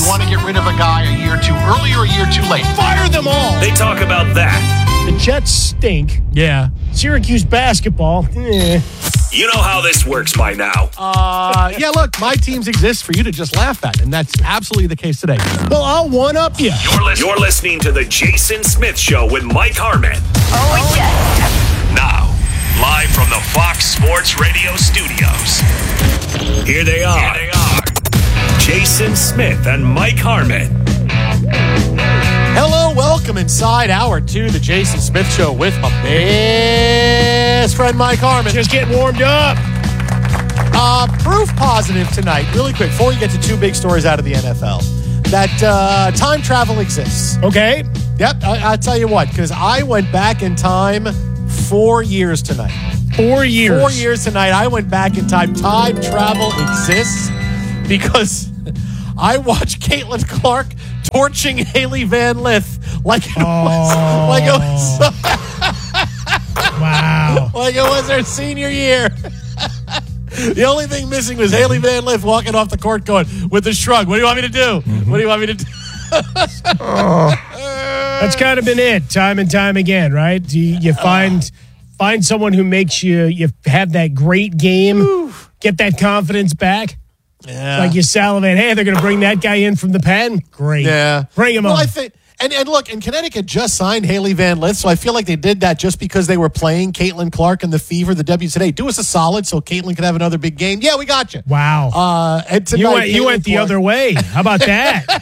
want to get rid of a guy a year too early or a year too late? Fire them all. They talk about that. The Jets stink. Yeah. Syracuse basketball. You know how this works by now. Yeah, look, my teams exist for you to just laugh at, and that's absolutely the case today. Well, I'll one-up you. You're listening to the Jason Smith Show with Mike Harmon. Oh, yes. Now, live from the Fox Sports Radio studios. Here they are. Jason Smith and Mike Harmon. Hello, welcome inside Hour 2, the Jason Smith Show with my best friend Mike Harmon. Just getting warmed up. Proof positive tonight, really quick, before we get to two big stories out of the NFL, that time travel exists. Okay. Yep, I'll tell you what, because I went back in time 4 years tonight. 4 years. 4 years tonight, I went back in time. Time travel exists because I watched Caitlin Clark torching Haley Van Lith like it was Wow. like it was her senior year. The only thing missing was Haley Van Lith walking off the court going with a shrug. What do you want me to do? What do you want me to do? That's kind of been it, time and time again, right? You find someone who makes you have that great game, get that confidence back. Yeah. Like you salivate, hey, they're going to bring that guy in from the pen? Great. Yeah. Bring him on. I think, and look, and Connecticut just signed Haley Van Lith, so I feel like they did that just because they were playing Caitlin Clark and the Fever. The W said, hey, do us a solid so Caitlin can have another big game. Yeah, we got you. Wow. And tonight, You went the other way. How about that?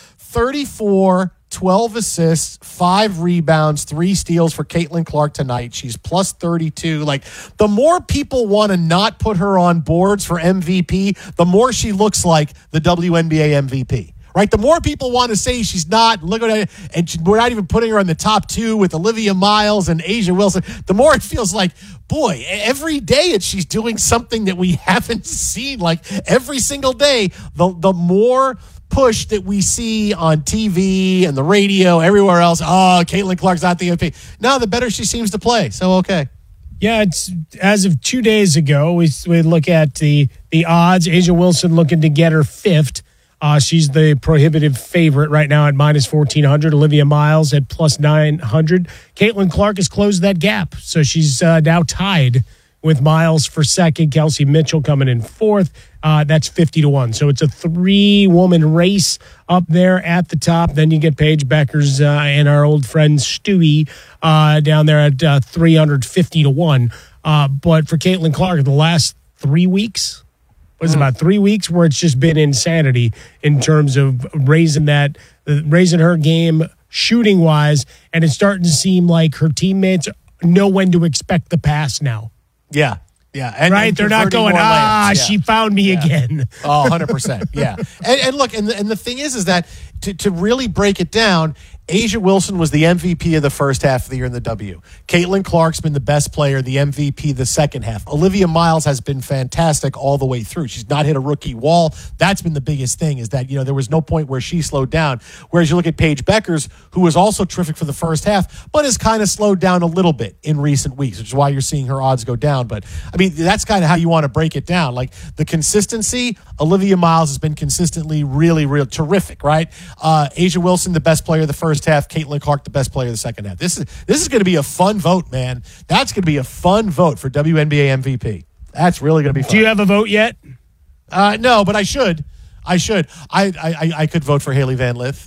34, 12 assists, 5 rebounds, 3 steals for Caitlin Clark tonight. She's plus 32. Like, the more people want to not put her on boards for MVP, the more she looks like the WNBA MVP. Right? The more people want to say she's not, look at her, and we're not even putting her in the top 2 with Olivia Miles and A'ja Wilson, the more it feels like, boy, every day she's doing something that we haven't seen. Like, every single day, the more push that we see on TV and the radio, everywhere else, Caitlin Clark's not the MVP. No, the better she seems to play. So, okay. Yeah, it's as of 2 days ago, we look at the odds. A'ja Wilson looking to get her 5th. She's the prohibitive favorite right now at minus 1,400. Olivia Miles at plus 900. Caitlin Clark has closed that gap, so she's now tied with Miles for second. Kelsey Mitchell coming in 4th. That's 50-1. So it's a 3-woman race up there at the top. Then you get Paige Beckers and our old friend Stewie down there at 350-1. But for Caitlin Clark, the last 3 weeks, about 3 weeks where it's just been insanity in terms of raising her game shooting wise, and it's starting to seem like her teammates know when to expect the pass now. Yeah. Yeah. And they're not going, she found me again. 100%. Yeah. And look, and the thing is that to really break it down, A'ja Wilson was the MVP of the first half of the year in the W. Caitlin Clark's been the best player, the MVP the second half. Olivia Miles has been fantastic all the way through. She's not hit a rookie wall. That's been the biggest thing, is that, there was no point where she slowed down. Whereas you look at Paige Beckers, who was also terrific for the first half, but has kind of slowed down a little bit in recent weeks, which is why you're seeing her odds go down. But, I mean, that's kind of how you want to break it down. Like, the consistency, Olivia Miles has been consistently really, really terrific, right? A'ja Wilson, the best player of the first half. Caitlin Clark, the best player of the second half. This is going to be a fun vote, man. That's going to be a fun vote for WNBA MVP. That's really going to be fun. Do you have a vote yet? No, but I should. I could vote for Haley Van Lith.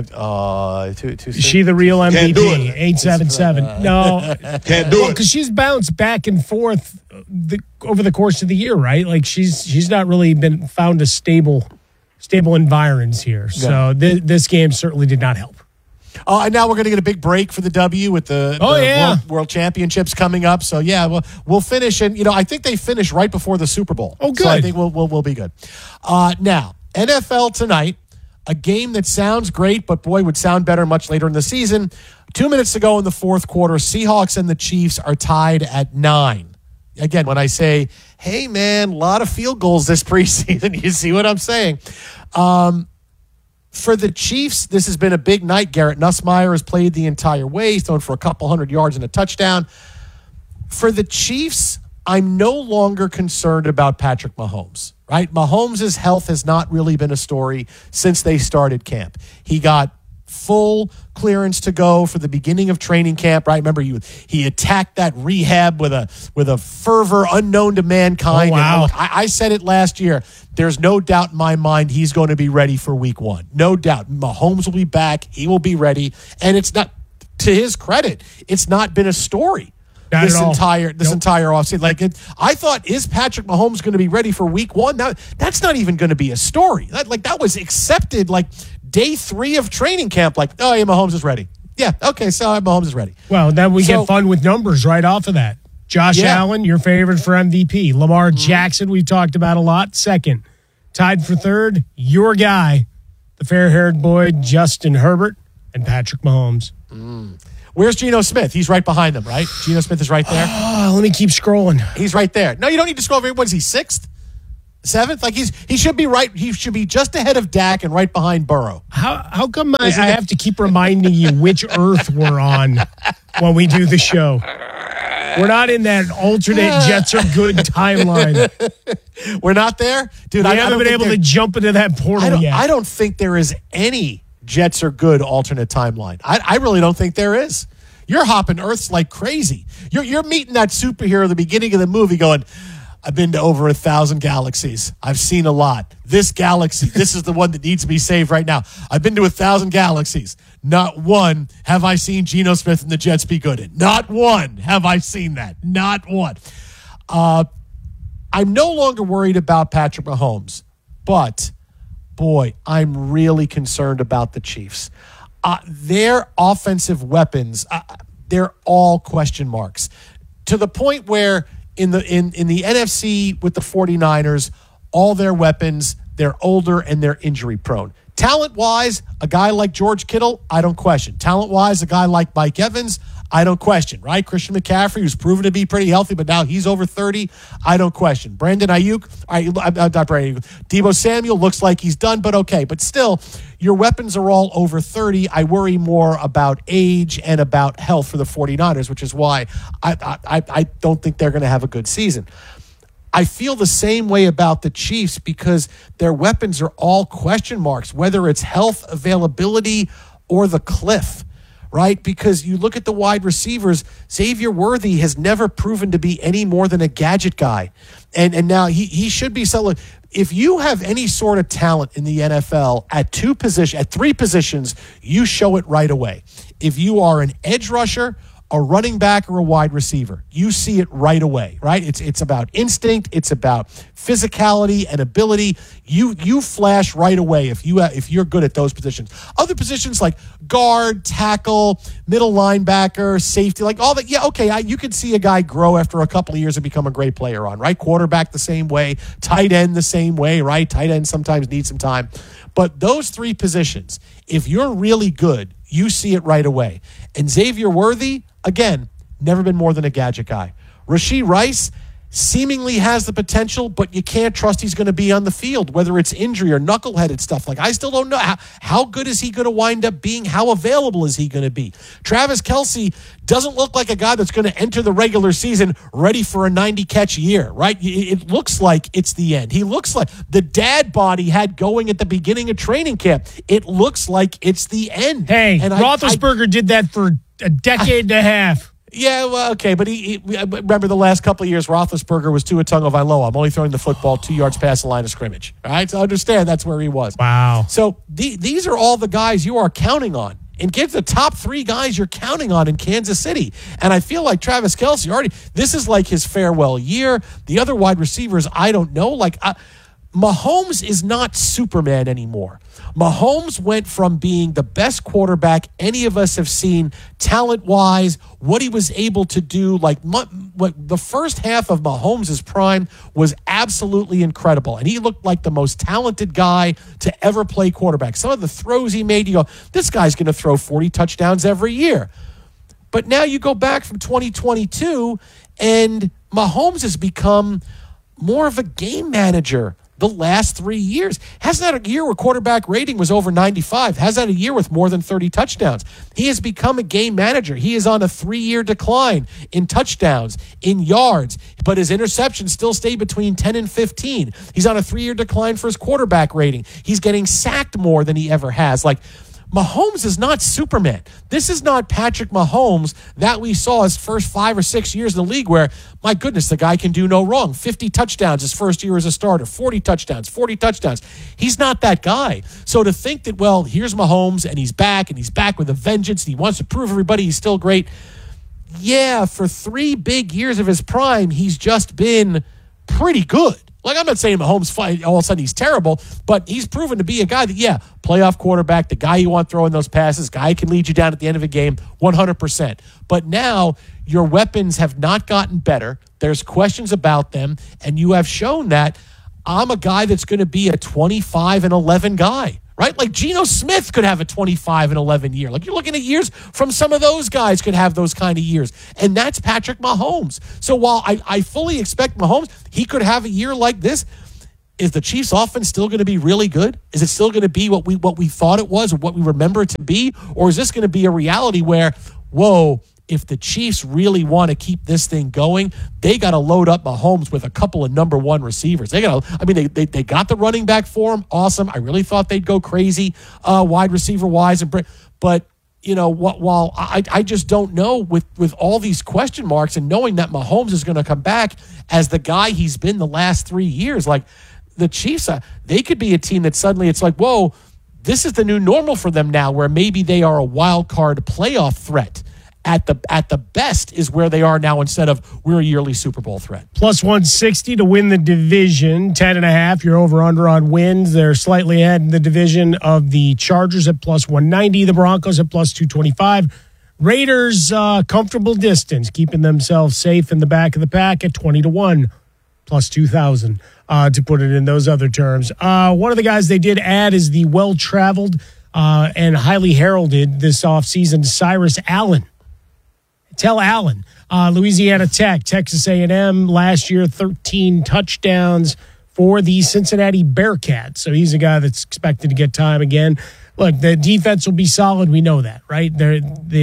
Is she the real MVP? Can't do it. 877. No. Can't do it. Because she's bounced back and forth over the course of the year, right? Like she's not really been found a stable environs here. So this game certainly did not help. And now we're going to get a big break for the W with the World Championships coming up. So, yeah, we'll finish. And, I think they finish right before the Super Bowl. Oh, good. So I think we'll be good. Now, NFL tonight, a game that sounds great, but, boy, would sound better much later in the season. 2 minutes to go in the fourth quarter, Seahawks and the Chiefs are tied at 9. Again, when I say, hey, man, a lot of field goals this preseason, you see what I'm saying? For the Chiefs, this has been a big night. Garrett Nussmeier has played the entire way. He's thrown for a couple hundred yards and a touchdown. For the Chiefs, I'm no longer concerned about Patrick Mahomes, right? Mahomes' health has not really been a story since they started camp. He got full clearance to go for the beginning of training camp, right? Remember, he attacked that rehab with a fervor unknown to mankind. Oh, wow. And look, I said it last year. There's no doubt in my mind he's going to be ready for week 1. No doubt. Mahomes will be back. He will be ready. And it's not, to his credit, it's not been a story. This entire offseason. Like, I thought, is Patrick Mahomes going to be ready for week 1? Now, that's not even going to be a story. That was accepted like day 3 of training camp. Like, oh, yeah, Mahomes is ready. Yeah, okay, so Mahomes is ready. Well, then we get fun with numbers right off of that. Josh Allen, your favorite for MVP. Lamar Jackson, we've talked about a lot. Second. Tied for third, your guy, the fair-haired boy, Justin Herbert, and Patrick Mahomes. Where's Geno Smith? He's right behind them, right? Geno Smith is right there. Oh, let me keep scrolling. He's right there. No, you don't need to scroll. What is he, 6th? 7th? Like, he should be right. He should be just ahead of Dak and right behind Burrow. How come I have to keep reminding you which Earth we're on when we do the show? We're not in that alternate Jets are good timeline. We're not there? Dude, I haven't been able to jump into that portal yet. I don't think there is any Jets are good alternate timeline. I really don't think there is. You're hopping Earths like crazy. You're meeting that superhero at the beginning of the movie going, I've been to over 1,000 galaxies. I've seen a lot. This galaxy, this is the one that needs to be saved right now. I've been to 1,000 galaxies. Not one have I seen Geno Smith and the Jets be good in. Not one have I seen that. Not one. I'm no longer worried about Patrick Mahomes, but, boy, I'm really concerned about the Chiefs. Their offensive weapons, they're all question marks. To the point where in the NFC with the 49ers, all their weapons, they're older and they're injury prone. Talent-wise, a guy like George Kittle, I don't question. Talent-wise, a guy like Mike Evans, I don't question, right? Christian McCaffrey, who's proven to be pretty healthy, but now he's over 30, I don't question. Brandon Ayuk, not Brandon Ayuk, Deebo Samuel looks like he's done, but okay. But still, your weapons are all over 30. I worry more about age and about health for the 49ers, which is why I don't think they're going to have a good season. I feel the same way about the Chiefs because their weapons are all question marks, whether it's health, availability, or the cliff, right? Because you look at the wide receivers, Xavier Worthy has never proven to be any more than a gadget guy. And now he should be selling. If you have any sort of talent in the NFL at 3 positions, you show it right away. If you are an edge rusher, a running back, or a wide receiver, you see it right away, right? It's about instinct, it's about physicality and ability. You flash right away if you're good at those positions. Other positions like guard, tackle, middle linebacker, safety, like all that. Yeah, okay, you could see a guy grow after a couple of years and become a great player on, right? Quarterback the same way, tight end the same way, right? Tight end sometimes needs some time. But those 3 positions, if you're really good, you see it right away. And Xavier Worthy, again, never been more than a gadget guy. Rashee Rice seemingly has the potential, but you can't trust he's going to be on the field, whether it's injury or knuckleheaded stuff. Like, I still don't know how good is he going to wind up being? How available is he going to be? Travis Kelce doesn't look like a guy that's going to enter the regular season ready for a 90-catch year, right? It looks like it's the end. He looks like the dad bod he had going at the beginning of training camp. It looks like it's the end. Hey, and Roethlisberger did that for a decade and a half. Yeah, well, okay, but he remember the last couple of years, Roethlisberger was Tua Tagovailoa. I'm only throwing the football 2 yards past the line of scrimmage. All right, so I understand that's where he was. Wow. So these are all the guys you are counting on. And get the top 3 guys you're counting on in Kansas City. And I feel like Travis Kelce this is like his farewell year. The other wide receivers, I don't know. Like, Mahomes is not Superman anymore. Mahomes went from being the best quarterback any of us have seen talent-wise, what he was able to do. Like, the first half of Mahomes' prime was absolutely incredible. And he looked like the most talented guy to ever play quarterback. Some of the throws he made, you go, this guy's going to throw 40 touchdowns every year. But now you go back from 2022, and Mahomes has become more of a game manager the last 3 years. Hasn't had a year where quarterback rating was over 95. Hasn't had a year with more than 30 touchdowns. He has become a game manager. He is on a 3-year decline in touchdowns, in yards, but his interceptions still stay between 10 and 15. He's on a 3-year decline for his quarterback rating. He's getting sacked more than he ever has. Like, Mahomes is not Superman. This is not Patrick Mahomes that we saw his first 5 or 6 years in the league where, my goodness, the guy can do no wrong. 50 touchdowns his first year as a starter, 40 touchdowns. He's not that guy. So to think that, well, here's Mahomes and he's back with a vengeance and he wants to prove everybody he's still great. Yeah, for 3 big years of his prime, he's just been pretty good. Like, I'm not saying Mahomes all of a sudden he's terrible, but he's proven to be a guy that, playoff quarterback, the guy you want throwing those passes, guy who can lead you down at the end of a game, 100%. But now your weapons have not gotten better. There's questions about them, and you have shown that I'm a guy that's going to be a 25-11 guy. Right? Like Geno Smith could have a 25-11 year. Like, you're looking at years from some of those guys could have those kind of years. And that's Patrick Mahomes. So while I fully expect Mahomes, he could have a year like this. Is the Chiefs offense still going to be really good? Is it still going to be what we thought it was or what we remember it to be? Or is this going to be a reality where, whoa, if the Chiefs really want to keep this thing going, they got to load up Mahomes with a couple of number one receivers. They got the running back for him. Awesome. I really thought they'd go crazy wide receiver wise. But, while I just don't know with all these question marks and knowing that Mahomes is going to come back as the guy he's been the last 3 years, like the Chiefs, they could be a team that suddenly it's like, whoa, this is the new normal for them now, where maybe they are a wild card playoff threat. At the best is where they are now instead of we're a yearly Super Bowl threat. Plus 160 to win the division, 10.5. You're over-under on wins. They're slightly ahead in the division of the Chargers at plus 190, the Broncos at plus 225. Raiders, comfortable distance, keeping themselves safe in the back of the pack at 20-1, plus 2,000 to put it in those other terms. One of the guys they did add is the well-traveled and highly heralded this offseason, Cyrus Allen. Tell Allen, Louisiana Tech, Texas A&M, last year 13 touchdowns for the Cincinnati Bearcats. So he's a guy that's expected to get time again. Look, the defense will be solid. We know that, right? They're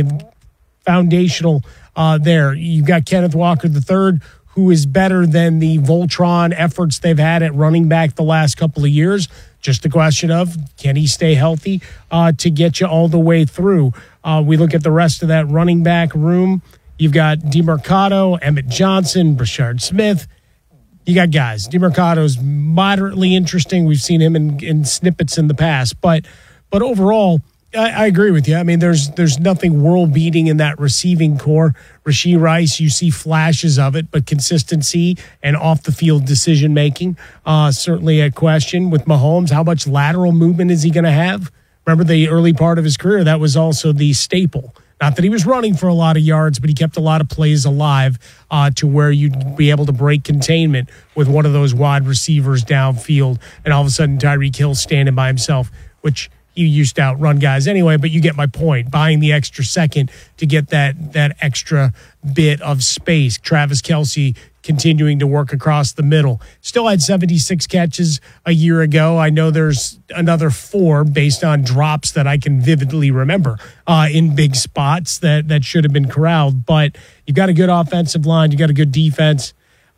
foundational there. You've got Kenneth Walker III, who is better than the Voltron efforts they've had at running back the last couple of years. Just a question of, can he stay healthy to get you all the way through? We look at the rest of that running back room. You've got DeMercado, Emmett Johnson, Brashard Smith. You got guys. DeMercado's moderately interesting. We've seen him in snippets in the past. But overall, I agree with you. I mean, there's nothing world-beating in that receiving core. Rashee Rice, you see flashes of it, but consistency and off-the-field decision-making, certainly a question. With Mahomes, how much lateral movement is he going to have? Remember the early part of his career, that was also the staple. Not that he was running for a lot of yards, but he kept a lot of plays alive to where you'd be able to break containment with one of those wide receivers downfield, and all of a sudden Tyreek Hill standing by himself, which he used to outrun guys anyway, but you get my point. Buying the extra second to get that extra bit of space. Travis Kelce continuing to work across the middle. Still had 76 catches a year ago. I know there's another 4 based on drops that I can vividly remember in big spots that should have been corralled. But you've got a good offensive line. You got a good defense.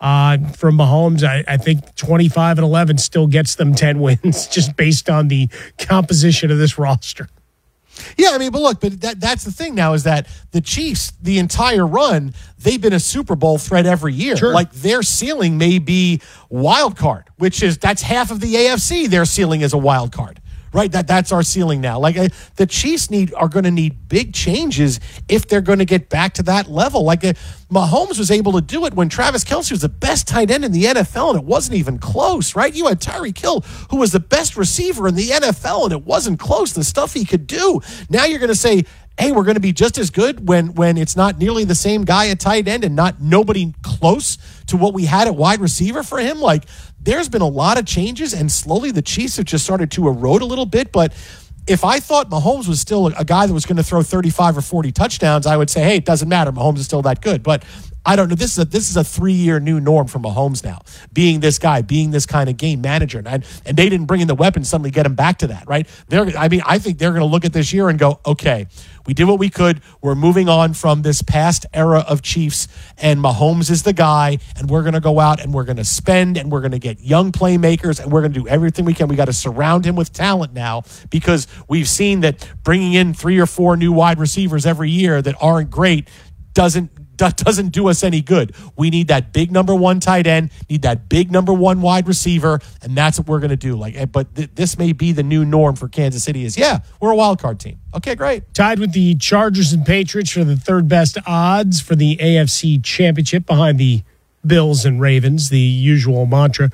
From Mahomes, I think 25-11 still gets them 10 wins just based on the composition of this roster. Yeah, I mean, but that's the thing now is that the Chiefs, the entire run, they've been a Super Bowl threat every year. Sure. Like, their ceiling may be wild card, that's half of the AFC. Their ceiling is a wild card. Right, that's our ceiling now. Like, the Chiefs are going to need big changes if they're going to get back to that level. Like, Mahomes was able to do it when Travis Kelce was the best tight end in the NFL, and it wasn't even close. Right, you had Tyreek Hill, who was the best receiver in the NFL, and it wasn't close. The stuff he could do. Now you're going to say, hey, we're going to be just as good when it's not nearly the same guy at tight end and not nobody close to what we had at wide receiver for him. Like, there's been a lot of changes, and slowly the Chiefs have just started to erode a little bit. But if I thought Mahomes was still a guy that was going to throw 35 or 40 touchdowns, I would say, hey, it doesn't matter. Mahomes is still that good. But I don't know. This is a 3-year new norm for Mahomes now, being this guy, being this kind of game manager. And they didn't bring in the weapons suddenly get him back to that, right? I think they're going to look at this year and go, okay, we did what we could. We're moving on from this past era of Chiefs, and Mahomes is the guy, and we're going to go out and we're going to spend, and we're going to get young playmakers, and we're going to do everything we can. We got to surround him with talent now, because we've seen that bringing in 3 or 4 new wide receivers every year that aren't great doesn't do us any good. We need that big number 1 tight end, need that big number 1 wide receiver, and that's what we're going to do. But this may be the new norm for Kansas City is, we're a wild card team. Okay, great. Tied with the Chargers and Patriots for the third best odds for the AFC Championship behind the Bills and Ravens, the usual mantra.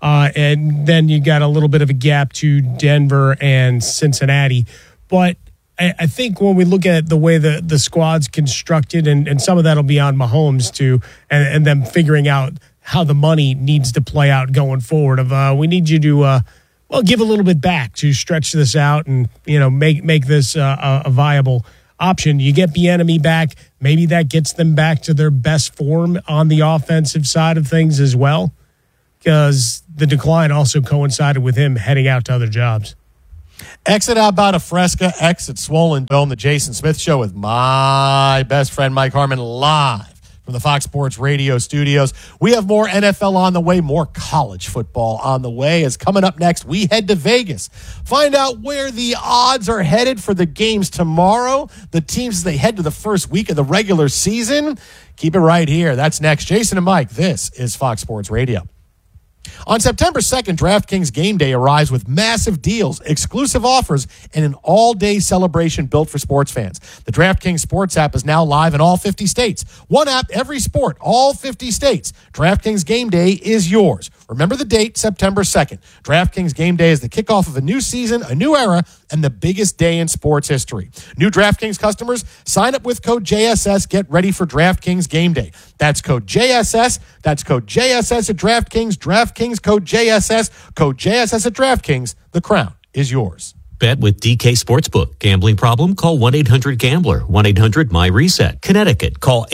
And then you got a little bit of a gap to Denver and Cincinnati. But I think when we look at the way the squad's constructed, and some of that will be on Mahomes too, and them figuring out how the money needs to play out going forward. We need you to give a little bit back to stretch this out and make this a viable option. You get Bieniemy back, maybe that gets them back to their best form on the offensive side of things as well, because the decline also coincided with him heading out to other jobs. Exit Alberta Fresca, exit Swollen Dome, the Jason Smith Show with my best friend Mike Harmon live from the Fox Sports Radio studios. We have more NFL on the way, more college football on the way. As coming up next, we head to Vegas. Find out where the odds are headed for the games tomorrow, the teams as they head to the first week of the regular season. Keep it right here. That's next. Jason and Mike, this is Fox Sports Radio. On September 2nd, DraftKings Game Day arrives with massive deals, exclusive offers, and an all-day celebration built for sports fans. The DraftKings Sports app is now live in all 50 states. One app, every sport, all 50 states. DraftKings Game Day is yours. Remember the date, September 2nd. DraftKings Game Day is the kickoff of a new season, a new era, and the biggest day in sports history. New DraftKings customers, sign up with code JSS. Get ready for DraftKings Game Day. That's code JSS. That's code JSS at DraftKings. DraftKings code JSS. Code JSS at DraftKings. The crown is yours. Bet with DK Sportsbook. Gambling problem? Call 1-800-GAMBLER. 1-800-MY-RESET. Connecticut. Call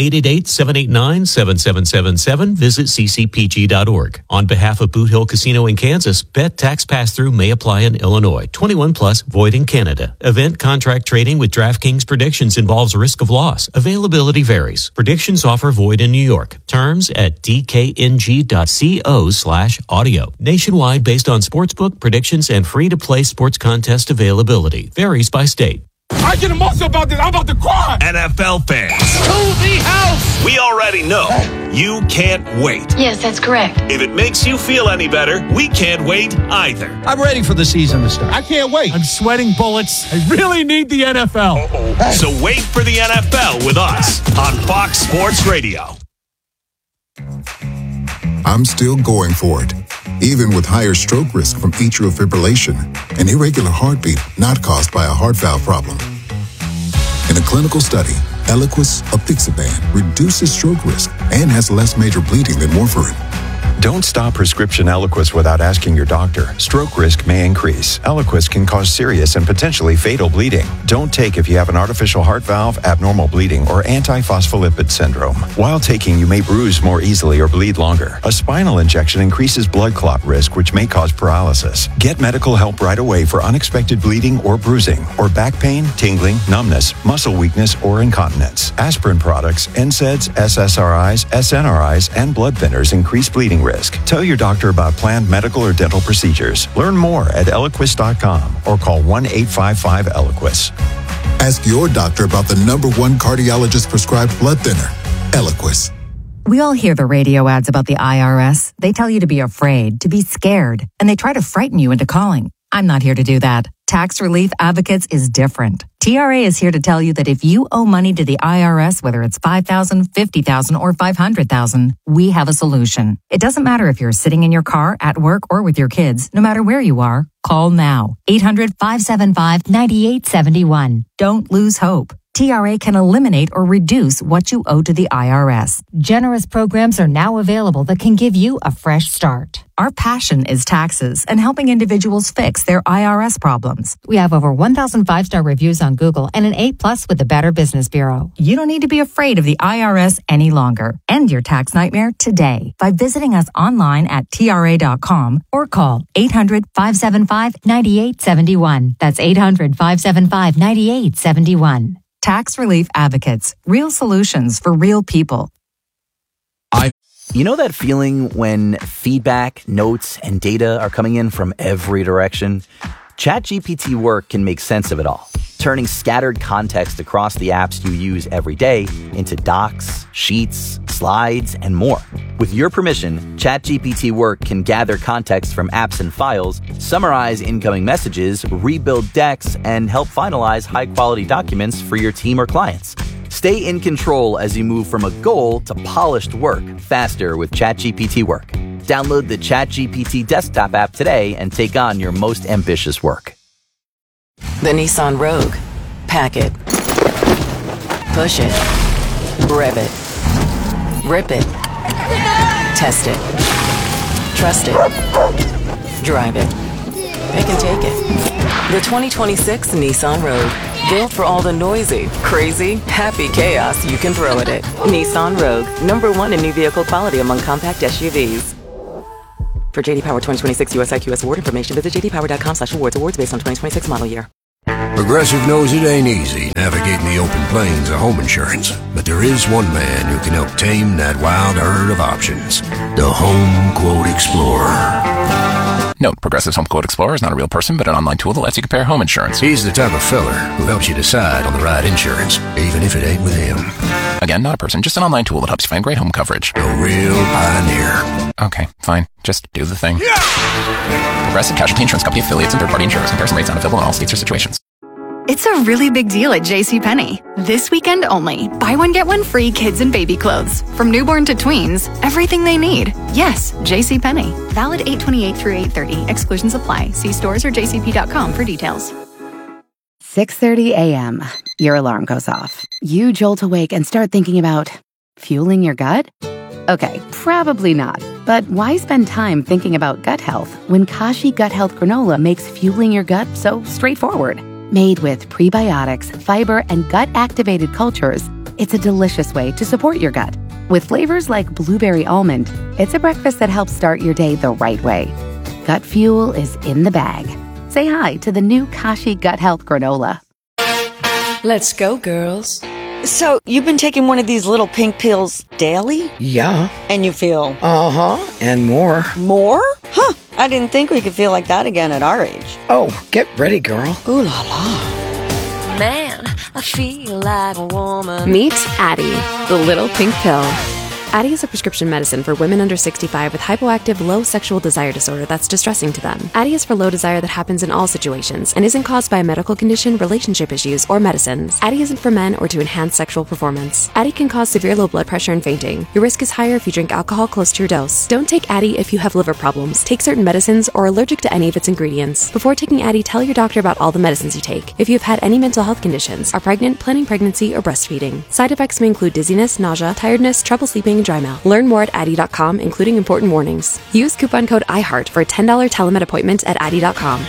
888-789-7777. Visit ccpg.org. On behalf of Boot Hill Casino in Kansas, bet tax pass-through may apply in Illinois. 21 plus, void in Canada. Event contract trading with DraftKings predictions involves risk of loss. Availability varies. Predictions offer void in New York. Terms at dkng.co/audio. Nationwide based on sportsbook predictions and free-to-play sports contest availability. Varies by state. I get emotional about this. I'm about to cry. NFL fans, To the house. we already know you can't wait. Yes, that's correct. If it makes you feel any better, we can't wait either. I'm ready for the season to start. I can't wait. I'm sweating bullets. I really need the NFL. So wait for the NFL with us on Fox Sports Radio. I'm still going for it, even with higher stroke risk from atrial fibrillation, an irregular heartbeat not caused by a heart valve problem. In a clinical study, Eliquis apixaban reduces stroke risk and has less major bleeding than warfarin. Don't stop prescription Eliquis without asking your doctor. Stroke risk may increase. Eliquis can cause serious and potentially fatal bleeding. Don't take if you have an artificial heart valve, abnormal bleeding, or antiphospholipid syndrome. While taking, you may bruise more easily or bleed longer. A spinal injection increases blood clot risk, which may cause paralysis. Get medical help right away for unexpected bleeding or bruising, or back pain, tingling, numbness, muscle weakness, or incontinence. Aspirin products, NSAIDs, SSRIs, SNRIs, and blood thinners increase bleeding risk. Tell your doctor about planned medical or dental procedures. Learn more at Eliquis.com or call 1-855-ELIQUIS. Ask your doctor about the #1 cardiologist prescribed blood thinner, Eliquis. We all hear the radio ads about the IRS. They tell you to be afraid, to be scared, and they try to frighten you into calling. I'm not here to do that. Tax Relief Advocates is different. TRA is here to tell you that if you owe money to the IRS, whether it's $5,000, $50,000, or $500,000, we have a solution. It doesn't matter if you're sitting in your car, at work, or with your kids. No matter where you are, call now. 800-575-9871. Don't lose hope. TRA can eliminate or reduce what you owe to the IRS. Generous programs are now available that can give you a fresh start. Our passion is taxes and helping individuals fix their IRS problems. We have over 1,000 5-star reviews on Google and an A+ with the Better Business Bureau. You don't need to be afraid of the IRS any longer. End your tax nightmare today by visiting us online at TRA.com or call 800-575-9871. That's 800-575-9871. Tax Relief Advocates. Real solutions for real people. You know that feeling when feedback, notes, and data are coming in from every direction? ChatGPT Work can make sense of it all, turning scattered context across the apps you use every day into docs, sheets, slides, and more. With your permission, ChatGPT Work can gather context from apps and files, summarize incoming messages, rebuild decks, and help finalize high-quality documents for your team or clients. Stay in control as you move from a goal to polished work faster with ChatGPT Work. Download the ChatGPT desktop app today and take on your most ambitious work. The Nissan Rogue. Pack it. Push it. Rev it. Rip it. Test it. Trust it. Drive it. Pick and take it. The 2026 Nissan Rogue. Built for all the noisy, crazy, happy chaos you can throw at it. Nissan Rogue. #1 in new vehicle quality among compact SUVs. For JD Power 2026 US IQS award information, visit jdpower.com/awards. Awards based on 2026 model year. Progressive knows it ain't easy navigating the open plains of home insurance, but there is one man who can help tame that wild herd of options. The Home Quote Explorer. Note, Progressive's Home Quote Explorer is not a real person, but an online tool that lets you compare home insurance. He's the type of feller who helps you decide on the right insurance, even if it ain't with him. Again, not a person, just an online tool that helps you find great home coverage. A real pioneer. Okay, fine. Just do the thing. Yeah! Progressive Casualty Insurance Company affiliates and third-party insurers. Comparison rates not available in all states or situations. It's a really big deal at JCPenney. This weekend only. Buy one, get one free kids and baby clothes. From newborn to tweens, everything they need. Yes, JCPenney. Valid 8/28 through 8/30. Exclusions apply. See stores or jcp.com for details. 6:30 a.m. Your alarm goes off. You jolt awake and start thinking about fueling your gut? Okay, probably not. But why spend time thinking about gut health when Kashi Gut Health Granola makes fueling your gut so straightforward? Made with prebiotics, fiber, and gut-activated cultures, it's a delicious way to support your gut. With flavors like blueberry almond, it's a breakfast that helps start your day the right way. Gut fuel is in the bag. Say hi to the new Kashi Gut Health Granola. Let's go, girls. So, you've been taking one of these little pink pills daily? Yeah. And you feel? Uh-huh. And more. More? Huh. I didn't think we could feel like that again at our age. Oh, get ready, girl. Ooh la la. Man, I feel like a woman. Meet Addyi, the little pink pill. Addyi is a prescription medicine for women under 65 with hypoactive low sexual desire disorder that's distressing to them. Addyi is for low desire that happens in all situations and isn't caused by a medical condition, relationship issues, or medicines. Addyi isn't for men or to enhance sexual performance. Addyi can cause severe low blood pressure and fainting. Your risk is higher if you drink alcohol close to your dose. Don't take Addyi if you have liver problems, take certain medicines, or are allergic to any of its ingredients. Before taking Addyi, tell your doctor about all the medicines you take. If you have had any mental health conditions, are pregnant, planning pregnancy, or breastfeeding. Side effects may include dizziness, nausea, tiredness, trouble sleeping, and dry mouth. Learn more at Addyi.com, including important warnings. Use coupon code IHEART for a $10 telemed appointment at Addyi.com.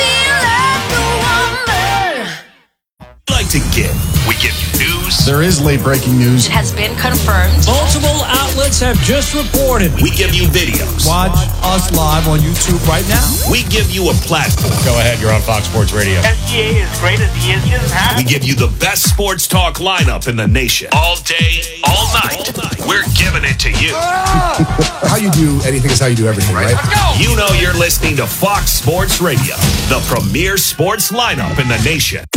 Like to give. We give you news. There is late breaking news. It has been confirmed. Multiple outlets have just reported. We give you videos. Watch us live on YouTube right now. We give you a platform. Go ahead, you're on Fox Sports Radio. SGA is great as he is. He doesn't have. We give you the best sports talk lineup in the nation. All day, all night. We're giving it to you. How you do anything is how you do everything, right? Let's go. You know you're listening to Fox Sports Radio, the premier sports lineup in the nation.